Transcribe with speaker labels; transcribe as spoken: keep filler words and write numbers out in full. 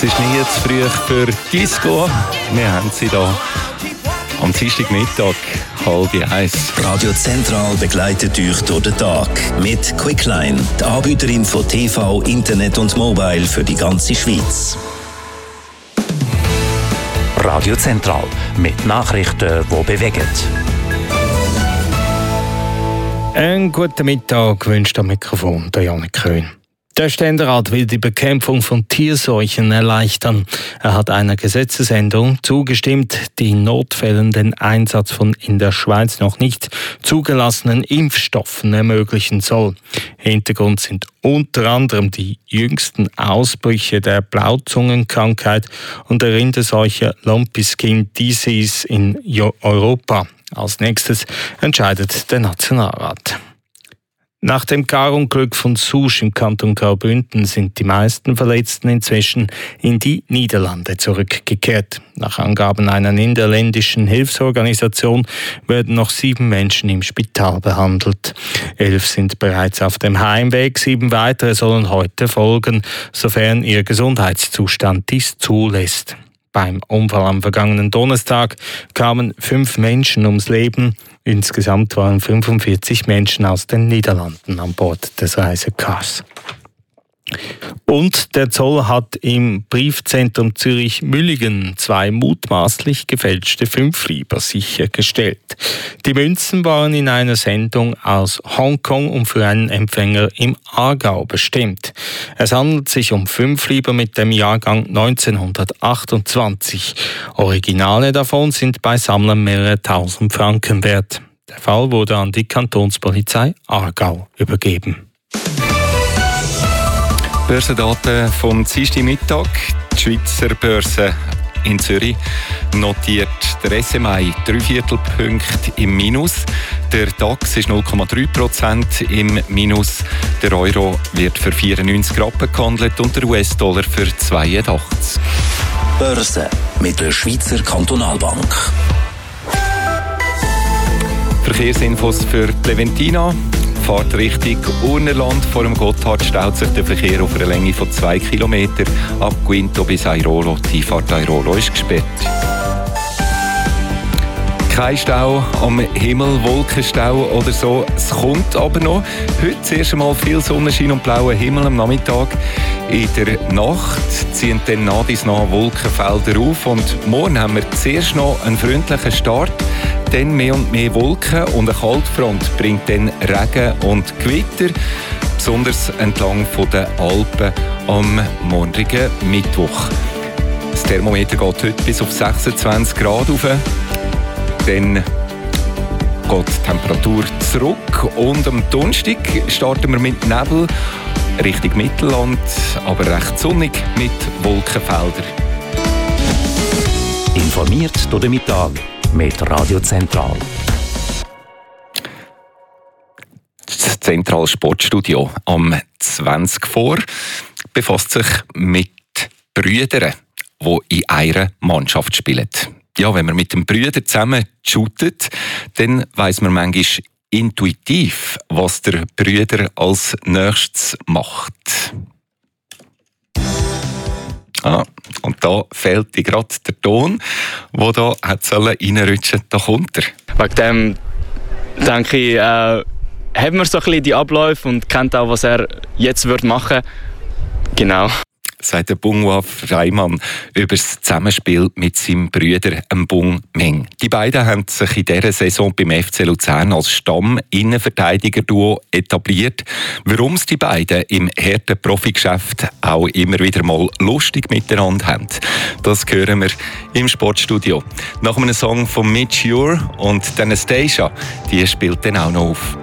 Speaker 1: Es ist nie zu früh für Disco. Wir haben sie da am Dienstagmittag, halb eins.
Speaker 2: Radio Zentral begleitet euch durch den Tag mit Quickline, die Anbieterin von T V, Internet und Mobile für die ganze Schweiz.
Speaker 3: Radio Zentral mit Nachrichten, die bewegen.
Speaker 4: Einen guten Mittag wünscht am Mikrofon der Janik Köhn. Der Ständerat will die Bekämpfung von Tierseuchen erleichtern. Er hat einer Gesetzesänderung zugestimmt, die in Notfällen den Einsatz von in der Schweiz noch nicht zugelassenen Impfstoffen ermöglichen soll. Hintergrund sind unter anderem die jüngsten Ausbrüche der Blauzungenkrankheit und der Rinderseuche Lumpy Skin Disease in Europa. Als nächstes entscheidet der Nationalrat. Nach dem Karunglück von Sousch im Kanton Graubünden sind die meisten Verletzten inzwischen in die Niederlande zurückgekehrt. Nach Angaben einer niederländischen Hilfsorganisation werden noch sieben Menschen im Spital behandelt. Elf sind bereits auf dem Heimweg, sieben weitere sollen heute folgen, sofern ihr Gesundheitszustand dies zulässt. Beim Unfall am vergangenen Donnerstag kamen fünf Menschen ums Leben. Insgesamt waren fünfundvierzig Menschen aus den Niederlanden an Bord des Reisecars. Und der Zoll hat im Briefzentrum Zürich-Mülligen zwei mutmaßlich gefälschte Fünflieber sichergestellt. Die Münzen waren in einer Sendung aus Hongkong und für einen Empfänger im Aargau bestimmt. Es handelt sich um Fünflieber mit dem Jahrgang neunzehnhundertachtundzwanzig. Originale davon sind bei Sammlern mehrere tausend Franken wert. Der Fall wurde an die Kantonspolizei Aargau übergeben.
Speaker 1: Börsendaten vom Dienstagmittag. Die Schweizer Börse in Zürich notiert der S M I drei Viertelpunkte im Minus. Der DAX ist null Komma drei Prozent im Minus. Der Euro wird für vierundneunzig Rappen gehandelt und der U S-Dollar für zweiundachtzig.
Speaker 2: Börse mit der Schweizer Kantonalbank.
Speaker 1: Verkehrsinfos für die Leventina. Fahrt Richtung Urnerland. Vor dem Gotthard staut sich der Verkehr auf einer Länge von zwei Kilometern. Ab Guinto bis Airolo. Die Fahrt Airolo ist gesperrt. Kein Stau am Himmel, Wolkenstau oder so. Es kommt aber noch. Heute zuerst einmal viel Sonnenschein und blauer Himmel am Nachmittag. In der Nacht ziehen dann nach dies nach Wolkenfelder auf. Und morgen haben wir zuerst noch einen freundlichen Start. Dann mehr und mehr Wolken und eine Kaltfront bringt dann Regen und Gewitter, besonders entlang der Alpen am morgigen Mittwoch. Das Thermometer geht heute bis auf sechsundzwanzig Grad rauf. Dann geht die Temperatur zurück und am Donnerstag starten wir mit Nebel Richtung Mittelland, aber recht sonnig mit Wolkenfeldern.
Speaker 3: Informiert durch den Mittag mit Radio Zentral.
Speaker 1: Das Zentrale Sportstudio am zwanzig vor befasst sich mit Brüdern, die in einer Mannschaft spielen. Ja, wenn man mit den Brüdern zusammen shootet, dann weiss man manchmal intuitiv, was der Brüder als nächstes macht. Ah, und da fehlt dir gerade der Ton, der da hat reinrutschen sollen. Da kommt er.
Speaker 5: Wegen dem denke ich, äh, hat man so ein bisschen die Abläufe und kennt auch, was er jetzt machen würde. Genau.
Speaker 1: Sagt der Bungwa Freimann über das Zusammenspiel mit seinem Bruder Mbung Meng. Die beiden haben sich in dieser Saison beim F C Luzern als Stamm-Innenverteidiger-Duo etabliert. Warum es die beiden im harten Profigeschäft auch immer wieder mal lustig miteinander haben, das hören wir im Sportstudio. Nach einem Song von Mitch Ure und Anastasia, die spielt dann auch noch auf.